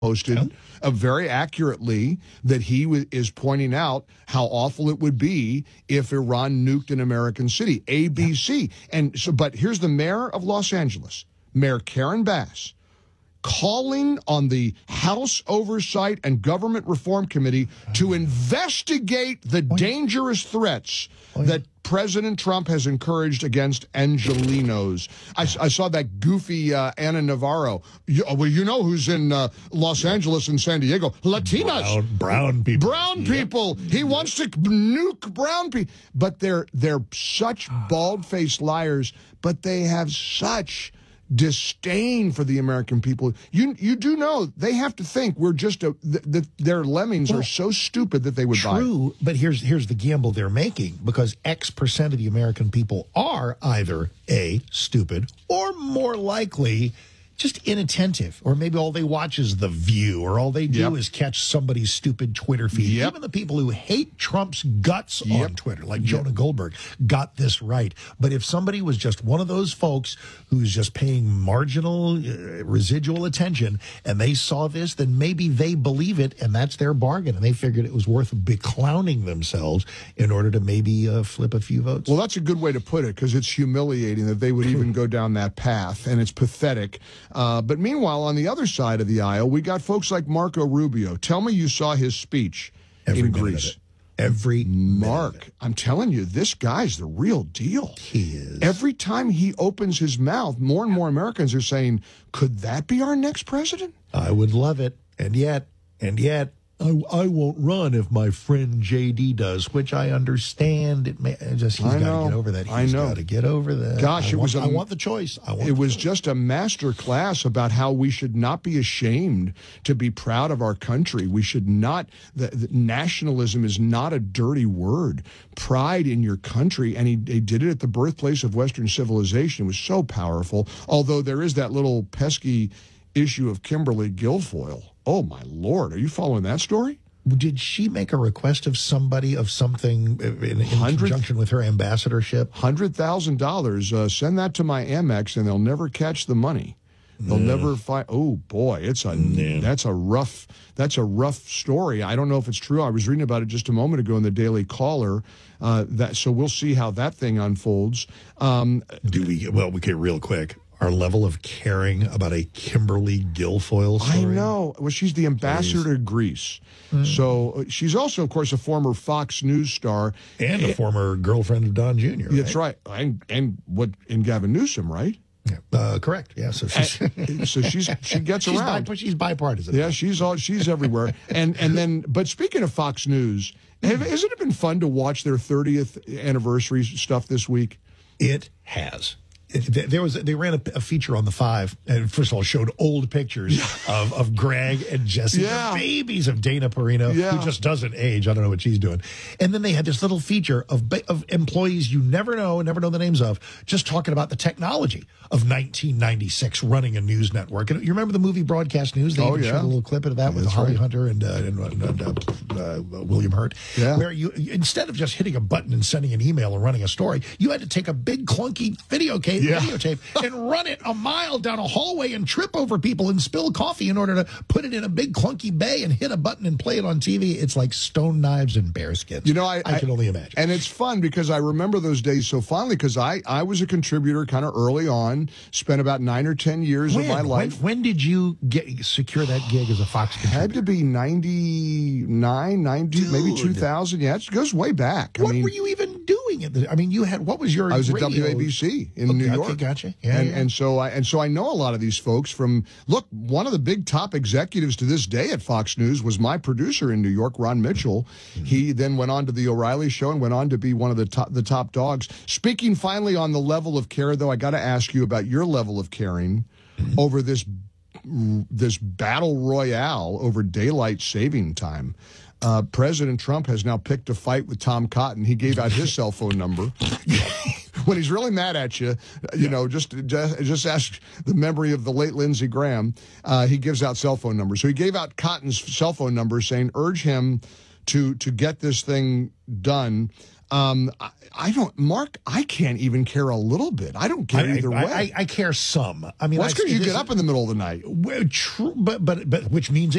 posted very accurately that he is pointing out how awful it would be if Iran nuked an American city. ABC. And so, but here's the mayor of Los Angeles, Mayor Karen Bass, calling on the House Oversight and Government Reform Committee to investigate the dangerous threats that President Trump has encouraged against Angelenos. I saw that goofy Ana Navarro. You know who's in Los Angeles and San Diego? Latinas. Brown people. Brown people. He wants to nuke brown people. But they're such bald-faced liars, but they have such disdain for the American people. You do know they have to think we're just their lemmings are so stupid that they would buy it. True, but here's the gamble they're making, because X% of the American people are either A, stupid, or more likely just inattentive, or maybe all they watch is The View, or all they do is catch somebody's stupid Twitter feed. Even the people who hate Trump's guts on Twitter, like Jonah Goldberg, got this right. But if somebody was just one of those folks who's just paying marginal, residual attention, and they saw this, then maybe they believe it, and that's their bargain, and they figured it was worth beclowning themselves in order to maybe flip a few votes. Well, that's a good way to put it, because it's humiliating that they would even go down that path, and it's pathetic. But meanwhile, on the other side of the aisle, we got folks like Marco Rubio. Tell me you saw his speech in Greece. Every Mark, I'm telling you, this guy's the real deal. He is. Every time he opens his mouth, more and more Americans are saying, could that be our next president? I would love it. And yet, I won't run if my friend JD does, which I understand. He's got to get over that. He's got to get over that. Gosh, I want the choice. It was just a master class about how we should not be ashamed to be proud of our country. We should not. The nationalism is not a dirty word. Pride in your country, and he did it at the birthplace of Western civilization. It was so powerful. Although there is that little pesky issue of Kimberly Guilfoyle. Oh, my Lord. Are you following that story? Did she make a request of something in conjunction with her ambassadorship? $100,000. Send that to my Amex, and they'll never catch the money. They'll never find. Oh boy, that's a rough story. I don't know if it's true. I was reading about it just a moment ago in the Daily Caller. So we'll see how that thing unfolds. Okay, real quick. Our level of caring about a Kimberly Guilfoyle story. I know. Well, she's the ambassador to Greece. So she's also, of course, a former Fox News star. And a former girlfriend of Don Jr., right? That's right. And Gavin Newsom, right? Yeah. Correct. Yeah. So she gets around. She's bipartisan. Yeah, she's everywhere. But speaking of Fox News, hasn't it been fun to watch their 30th anniversary stuff this week? It has. They ran a feature on the 5, and first of all showed old pictures of Greg and Jesse, the babies of Dana Perino, who just doesn't age. I don't know what she's doing. And then they had this little feature of employees you never know the names of, just talking about the technology of 1996 running a news network. And you remember the movie Broadcast News? They even showed a little clip of that with Holly Hunter and William Hurt, where you, instead of just hitting a button and sending an email or running a story, you had to take a big clunky videotape and run it a mile down a hallway and trip over people and spill coffee in order to put it in a big clunky bay and hit a button and play it on TV. It's like stone knives and bearskins. You know, I can only imagine. And it's fun because I remember those days so fondly because I was a contributor kind of early on, spent about 9 or 10 years of my life. When did you secure that gig as a Fox contributor? Had to be 99, 90, maybe 2000. Yeah, it goes way back. What were you even doing? What was your I was radio? at WABC in New York. Okay, gotcha. And so I know a lot of these folks from, look, one of the big top executives to this day at Fox News was my producer in New York, Ron Mitchell. He then went on to the O'Reilly Show and went on to be one of the top dogs. Speaking finally on the level of care, though, I got to ask you about your level of caring over this battle royale over daylight saving time. President Trump has now picked a fight with Tom Cotton. He gave out his cell phone number. When he's really mad at you, just ask the memory of the late Lindsey Graham. He gives out cell phone numbers. So he gave out Cotton's cell phone number saying, urge him to get this thing done. Mark, I can't even care a little bit. I don't care either way. I care some. I mean, that's because you get up in the middle of the night. True, but which means